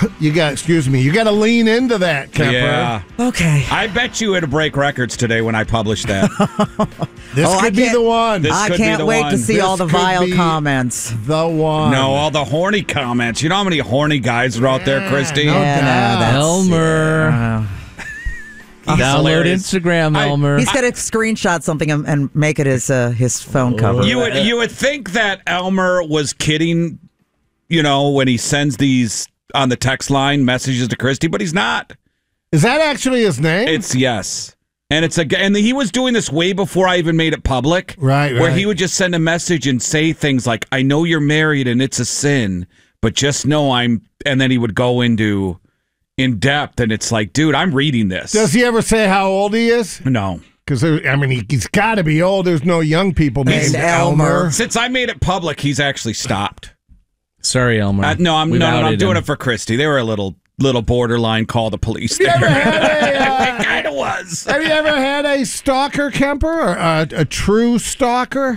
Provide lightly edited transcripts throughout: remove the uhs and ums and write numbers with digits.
You got to lean into that, Kemper. Yeah. Okay. I bet you it'll break records today when I publish that. This could be the one. This I could be can't the wait one. to see This all the could vile be comments. The one. No, all the horny comments. You know how many horny guys are out there, Christy? no doubt. Elmer. He's Download hilarious. Instagram, Elmer. He's got to screenshot something and make it his phone cover. You would think that Elmer was kidding, when he sends these on the text line messages to Christy, but he's not. Is that actually his name? It's yes. And and he was doing this way before I even made it public. Right. Where he would just send a message and say things like, I know you're married and it's a sin, but just know and then he would go into in depth, and it's like, dude, I'm reading this. Does he ever say how old he is? No. Because, he's got to be old. There's no young people named Elmer. Since I made it public, he's actually stopped. Sorry, Elmer. No, I'm We've I'm outed doing him. it for Christy. They were a little borderline call the police. Have you ever It kind of was. Have you ever had a stalker, Kemper? Or a true stalker?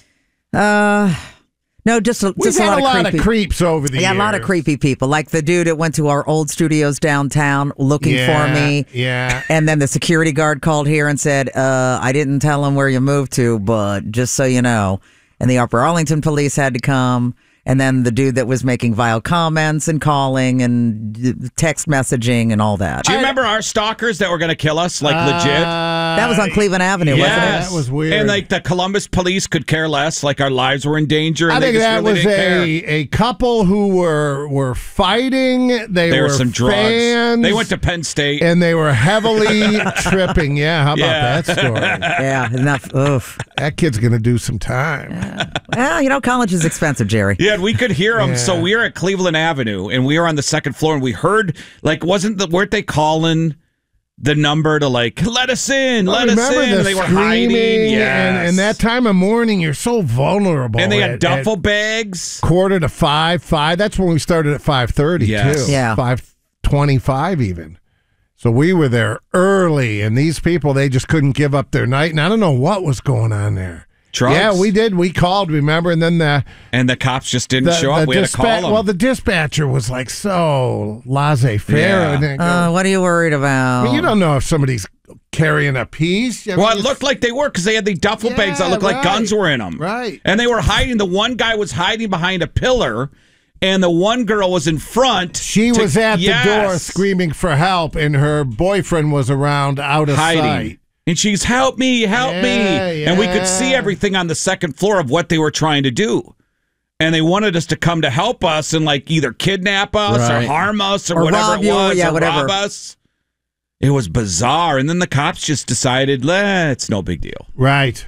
No, just a We've had a lot of creeps over the years. Yeah, a lot of creepy people. Like the dude that went to our old studios downtown looking for me. Yeah. And then the security guard called here and said, I didn't tell him where you moved to, but just so you know. And the Upper Arlington police had to come. And then the dude that was making vile comments and calling and text messaging and all that. Do you remember our stalkers that were going to kill us, legit? That was on Cleveland Avenue, wasn't it? That was weird. And the Columbus police could care less, like our lives were in danger. And I think they just that really was didn't care. a couple who were fighting. There were some drugs. fans. They went to Penn State. And they were heavily tripping. Yeah, how about that story? Yeah, enough. Oof. That kid's going to do some time. Well, college is expensive, Jerry. Yeah, and we could hear them. Yeah. So we were at Cleveland Avenue, and we were on the second floor, and we heard, weren't they calling the number to, let us in, let us Remember in? the And they were hiding. screaming, Yes. and that time of morning, you're so vulnerable. And they had at duffel bags. 4:45. That's when we started at 5:30, Yes. too. Yeah. 5:25 even. So we were there early, and these people, they just couldn't give up their night, and I don't know what was going on there. Drugs? Yeah, we did. We called, remember? And then And the cops just didn't show up. We had to call them. Well, the dispatcher was so laissez-faire. Yeah. And What are you worried about? you don't know if somebody's carrying a piece. I mean, Well, it looked like they were because they had the duffel bags that looked like right. guns were in them. Right. And they were hiding. The one guy was hiding behind a pillar, and the one girl was in front. She was at the door screaming for help, and her boyfriend was around out of hiding. sight. And she's, help me, help me. And we could see everything on the second floor of what they were trying to do. And they wanted us to come to help us and either kidnap us or harm us or whatever rob it you, was, yeah, or whatever. rob us. It was bizarre. And then the cops just decided, it's no big deal. Right.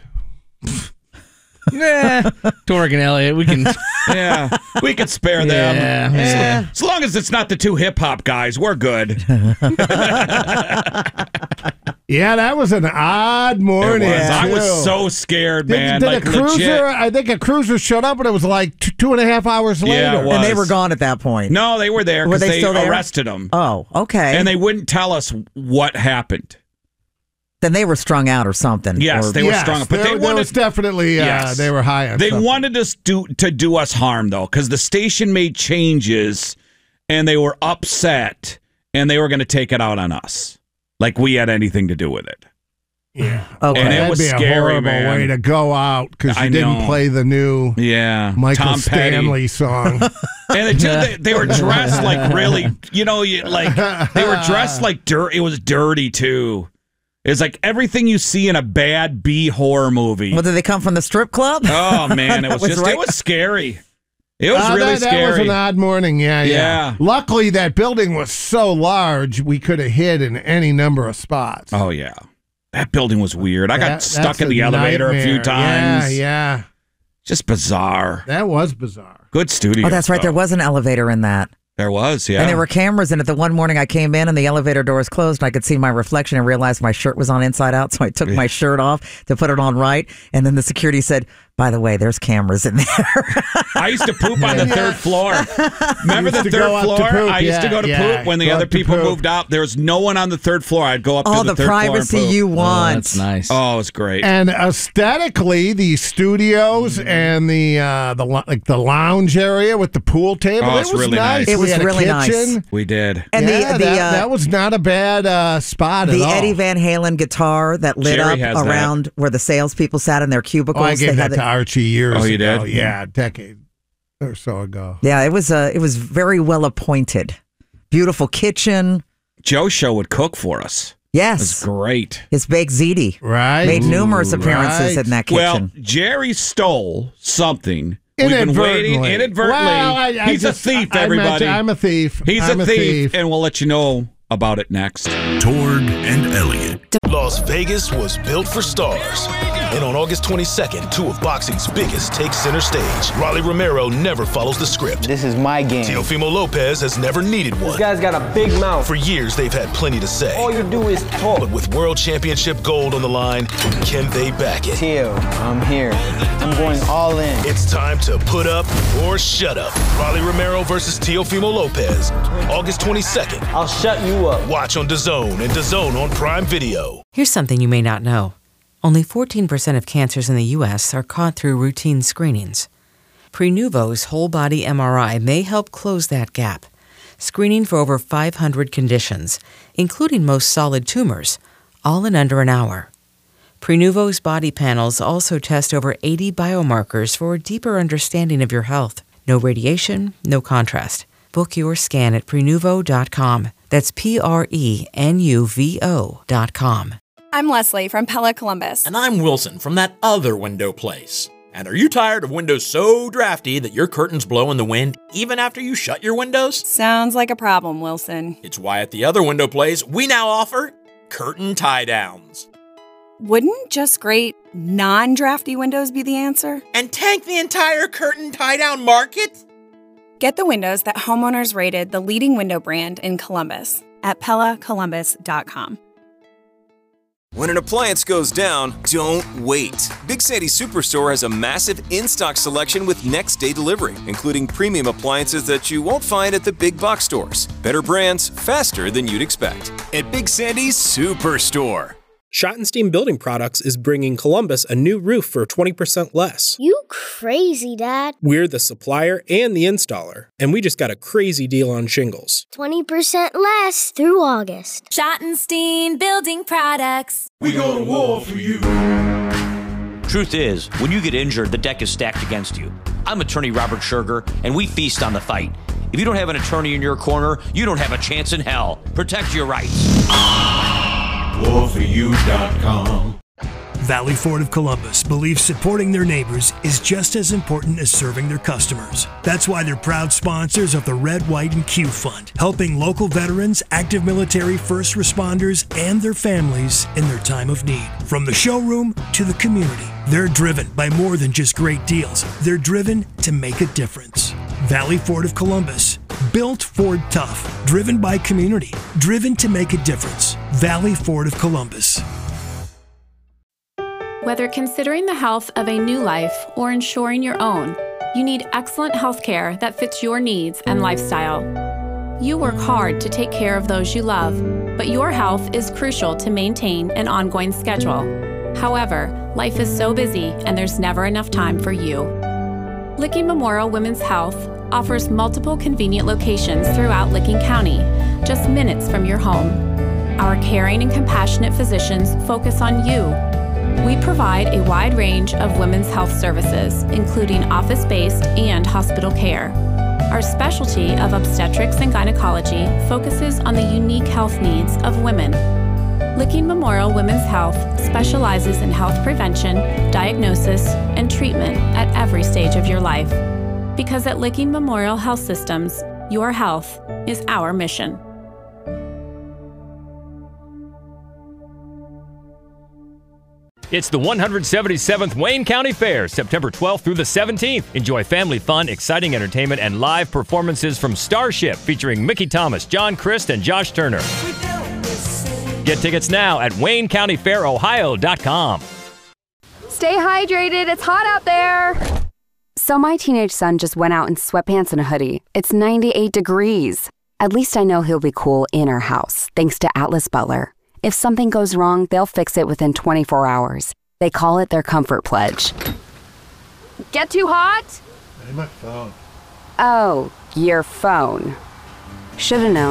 Torg and Elliot, we can. Yeah, we could spare them. Yeah. As long as it's not the two hip-hop guys, we're good. Yeah, that was an odd morning. It was. I was too. so scared, man. Did a cruiser? Legit. I think a cruiser showed up, but it was 2.5 hours later. Yeah, it was. And they were gone at that point. No, they were there Were because they they still there? arrested them. Oh, okay. And they wouldn't tell us what happened. Then they were strung out or something. Yes, Or- they were strung up. But there was definitely, Yes. they were high on They something. wanted us to do us harm, though, because the station made changes, and they were upset, and they were going to take it out on us. Like we had anything to do with it. Yeah. Okay. And it That'd was be scary, a horrible man. way to go out because you I didn't know. play the new Michael Tom Petty. Stanley song. And they were dressed like really, they were dressed like dirt. It was dirty, too. It's like everything you see in a bad B horror movie. Well, did they come from the strip club? Oh, man, it was just, right. it was scary. It was really scary. That was an odd morning, yeah. Yeah. Luckily, that building was so large, we could have hid in any number of spots. Oh, yeah. That building was weird. I got That's stuck in the a elevator a few nightmare. times. Yeah. Just bizarre. That was bizarre. Good studio. Oh, that's right. There was an elevator in that. There was, yeah. And there were cameras in it. The one morning I came in and the elevator door was closed and I could see my reflection and realized my shirt was on inside out. So I took my shirt off to put it on right. And then the security said, By the way, there's cameras in there. I used to poop on the third floor. Remember the third floor? I used to go to poop when the other people moved out. There was no one on the third floor. I'd go up to the third floor. All the privacy you want. Oh, that's nice. Oh, it's great. And aesthetically, the studios and the lounge area with the pool table, Oh, it it's was really nice. It was We had a really kitchen. nice. We did. And that was not a bad spot at the all. Eddie Van Halen guitar that lit Jerry up has around where the salespeople sat in their cubicles. Oh, I gave that to Archie years ago. Oh, you did? Yeah, a decade or so ago. Yeah, it was very well appointed. Beautiful kitchen. Joe Show would cook for us. Yes. It was great. His baked ziti. Right. Made numerous appearances in that kitchen. Well, Jerry stole something. We've been waiting inadvertently. Well, He's a thief, everybody. I'm a thief. He's a thief, and we'll let you know about it next. Torg and Elliott. Las Vegas was built for stars. And on August 22nd, two of boxing's biggest take center stage. Rolly Romero never follows the script. This is my game. Teofimo Lopez has never needed one. This guy's got a big mouth. For years, they've had plenty to say. All you do is talk. But with World Championship gold on the line, can they back it? Teo, I'm here. I'm going all in. It's time to put up or shut up. Rolly Romero versus Teofimo Lopez. August 22nd. I'll shut you up. Watch on DAZN and DAZN on Prime Video. Here's something you may not know. Only 14% of cancers in the U.S. are caught through routine screenings. Prenuvo's whole-body MRI may help close that gap, screening for over 500 conditions, including most solid tumors, all in under an hour. Prenuvo's body panels also test over 80 biomarkers for a deeper understanding of your health. No radiation, no contrast. Book your scan at Prenuvo.com. That's Prenuvo.com. I'm Leslie from Pella Columbus. And I'm Wilson from that other window place. And are you tired of windows so drafty that your curtains blow in the wind even after you shut your windows? Sounds like a problem, Wilson. It's why at the other window place, we now offer curtain tie-downs. Wouldn't just great non-drafty windows be the answer? And tank the entire curtain tie-down market? Get the windows that homeowners rated the leading window brand in Columbus at PellaColumbus.com. When an appliance goes down, don't wait. Big Sandy Superstore has a massive in-stock selection with next-day delivery, including premium appliances that you won't find at the big box stores. Better brands, faster than you'd expect. At Big Sandy's Superstore. Schottenstein Building Products is bringing Columbus a new roof for 20% less. You crazy, Dad. We're the supplier and the installer, and we just got a crazy deal on shingles. 20% less through August. Schottenstein Building Products. We go to war for you. Truth is, when you get injured, the deck is stacked against you. I'm attorney Robert Scherger, and we feast on the fight. If you don't have an attorney in your corner, you don't have a chance in hell. Protect your rights. WarForYou.com. Valley Ford of Columbus believes supporting their neighbors is just as important as serving their customers. That's why they're proud sponsors of the Red, White, and Q Fund, helping local veterans, active military, first responders, and their families in their time of need. From the showroom to the community, they're driven by more than just great deals. They're driven to make a difference. Valley Ford of Columbus, built Ford tough, driven by community, driven to make a difference. Valley Ford of Columbus. Whether considering the health of a new life or ensuring your own, you need excellent health care that fits your needs and lifestyle. You work hard to take care of those you love, but your health is crucial to maintain an ongoing schedule. However, life is so busy and there's never enough time for you. Licking Memorial Women's Health offers multiple convenient locations throughout Licking County, just minutes from your home. Our caring and compassionate physicians focus on you. We provide a wide range of women's health services, including office-based and hospital care. Our specialty of obstetrics and gynecology focuses on the unique health needs of women. Licking Memorial Women's Health specializes in health prevention, diagnosis, and treatment at every stage of your life. Because at Licking Memorial Health Systems, your health is our mission. It's the 177th Wayne County Fair, September 12th through the 17th. Enjoy family fun, exciting entertainment, and live performances from Starship featuring Mickey Thomas, John Christ, and Josh Turner. We Get tickets now at WayneCountyFairOhio.com. Stay hydrated. It's hot out there. So my teenage son just went out in sweatpants and a hoodie. It's 98 degrees. At least I know he'll be cool in our house, thanks to Atlas Butler. If something goes wrong, they'll fix it within 24 hours. They call it their Comfort Pledge. Get too hot? Hey, my phone. Oh, your phone. Should've known.